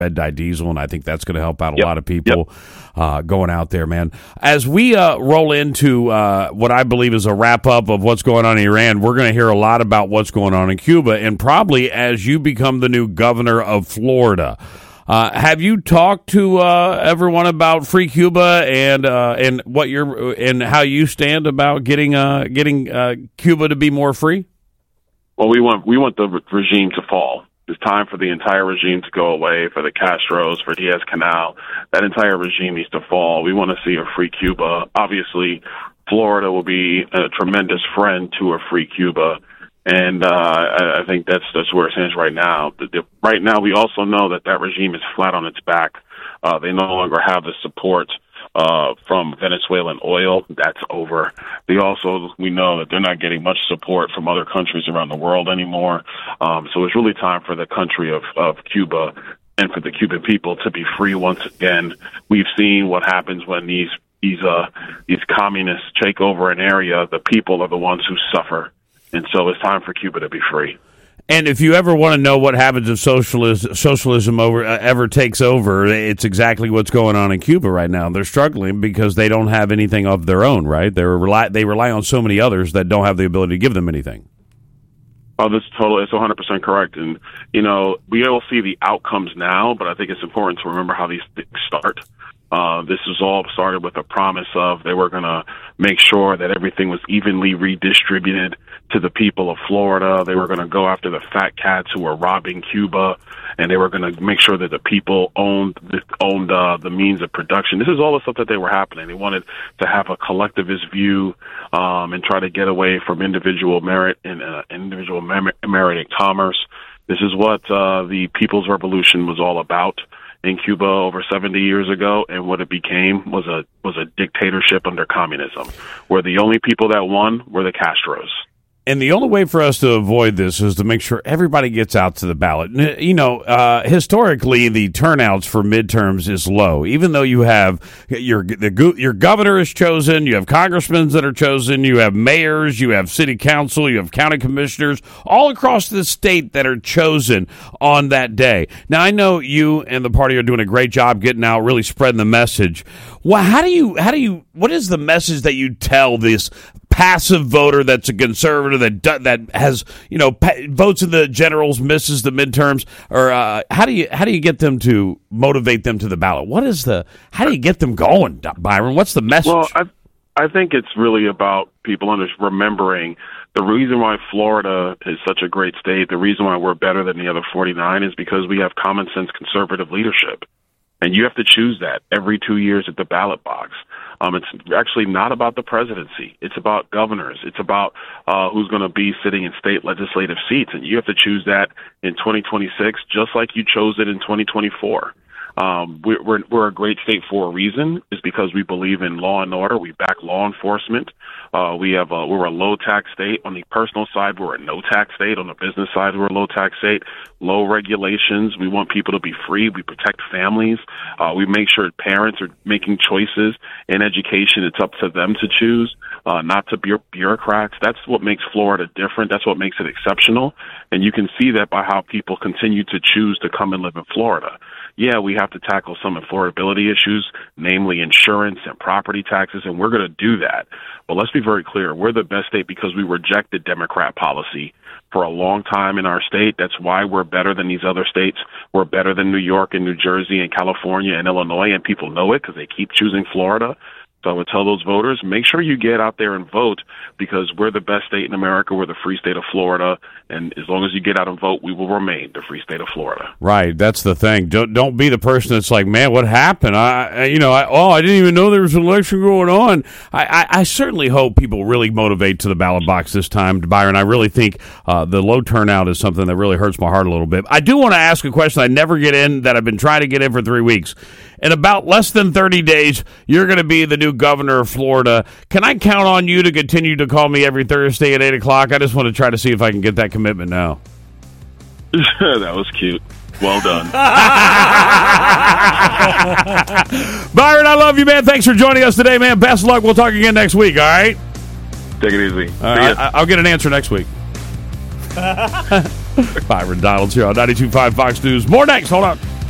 red dye diesel, and I think that's going to help out a lot of people going out there, man. As we roll into what I believe is a wrap-up of what's going on in Iran, we're going to hear a lot about what's going on in Cuba, and probably as you become the new governor of Florida. Have you talked to everyone about Free Cuba and what and how you stand about getting Cuba to be more free? Well, we want the regime to fall. It's time for the entire regime to go away, for the Castros, for Diaz-Canel. That entire regime needs to fall. We want to see a free Cuba. Obviously, Florida will be a tremendous friend to a free Cuba. And I think that's where it stands right now. Right now, we also know that regime is flat on its back. They no longer have the support from Venezuelan oil. That's over. We know that they're not getting much support from other countries around the world anymore. So it's really time for the country of Cuba and for the Cuban people to be free once again. We've seen what happens when these communists take over an area. The people are the ones who suffer. And so it's time for Cuba to be free. And if you ever want to know what happens if socialism ever takes over, it's exactly what's going on in Cuba right now. They're struggling because they don't have anything of their own, right? They rely on so many others that don't have the ability to give them anything. Oh, it's 100% correct. And, we all see the outcomes now, but I think it's important to remember how these things start. This was all started with a promise of they were going to make sure that everything was evenly redistributed to the people of Florida. They were going to go after the fat cats who were robbing Cuba, and they were going to make sure that the people owned the means of production. This is all the stuff that they were happening. They wanted to have a collectivist view and try to get away from individual merit and individual merit and commerce. This is what the People's Revolution was all about in Cuba over 70 years ago, and what it became was a dictatorship under communism, where the only people that won were the Castros. And the only way for us to avoid this is to make sure everybody gets out to the ballot. Historically, the turnouts for midterms is low. Even though you have your governor is chosen, you have congressmen that are chosen, you have mayors, you have city council, you have county commissioners, all across the state that are chosen on that day. Now, I know you and the party are doing a great job getting out, really spreading the message. Well, what is the message that you tell this passive voter that's a conservative that has votes in the generals, misses the midterms, or how do you get them to motivate them to the ballot? How do you get them going, Byron? What's the message? Well, I think it's really about people remembering the reason why Florida is such a great state. The reason why we're better than the other 49 is because we have common sense conservative leadership. And you have to choose that every 2 years at the ballot box. It's actually not about the presidency. It's about governors. It's about who's going to be sitting in state legislative seats. And you have to choose that in 2026, just like you chose it in 2024. We're a great state for a reason. Is because we believe in law and order. We back law enforcement. We're a low tax state. On the personal side, we're a no tax state. On the business side, we're a low tax state. Low regulations. We want people to be free. We protect families. We make sure parents are making choices in education. It's up to them to choose, not to bureaucrats. That's what makes Florida different. That's what makes it exceptional. And you can see that by how people continue to choose to come and live in Florida. Yeah, we have to tackle some affordability issues, namely insurance and property taxes, and we're going to do that. But let's be very clear. We're the best state because we rejected Democrat policy for a long time in our state. That's why we're better than these other states. We're better than New York and New Jersey and California and Illinois, and people know it because they keep choosing Florida. So I would tell those voters, make sure you get out there and vote because we're the best state in America. We're the free state of Florida. And as long as you get out and vote, we will remain the free state of Florida. Right. That's the thing. Don't be the person that's like, man, what happened? I didn't even know there was an election going on. I certainly hope people really motivate to the ballot box this time, Byron. I really think the low turnout is something that really hurts my heart a little bit. I do want to ask a question I never get in that I've been trying to get in for 3 weeks. In about less than 30 days, you're going to be the new governor of Florida. Can I count on you to continue to call me every Thursday at 8 o'clock? I just want to try to see if I can get that commitment now. That was cute. Well done. Byron, I love you, man. Thanks for joining us today, man. Best of luck. We'll talk again next week, all right? Take it easy. I'll get an answer next week. Byron Donalds here on 92.5 Fox News. More next. Hold on.